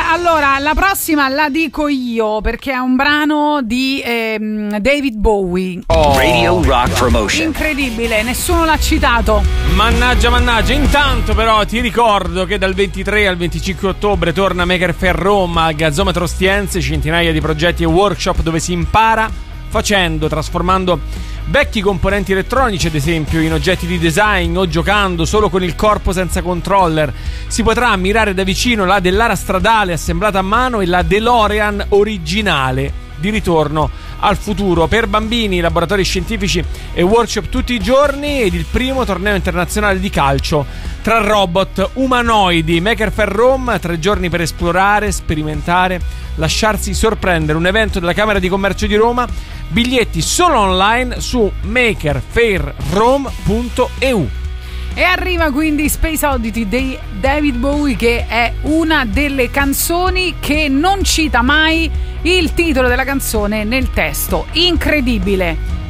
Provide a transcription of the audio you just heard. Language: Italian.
Allora, la prossima la dico io perché è un brano di David Bowie. Radio Rock Promotion. Incredibile, nessuno l'ha citato. Mannaggia. Intanto però ti ricordo che dal 23 al 25 ottobre torna Maker Faire Rome al Gazzometro Ostiense, centinaia di progetti e workshop dove si impara facendo, trasformando vecchi componenti elettronici ad esempio in oggetti di design o giocando solo con il corpo senza controller. Si potrà ammirare da vicino la Dallara stradale assemblata a mano e la DeLorean originale di Ritorno al futuro. Per bambini, laboratori scientifici e workshop tutti i giorni ed il primo torneo internazionale di calcio tra robot umanoidi. Maker Faire Rome, 3 giorni per esplorare, sperimentare, lasciarsi sorprendere. Un evento della Camera di Commercio di Roma. Biglietti solo online su makerfairrome.eu. E arriva quindi Space Oddity di David Bowie, che è una delle canzoni che non cita mai il titolo della canzone nel testo. Incredibile.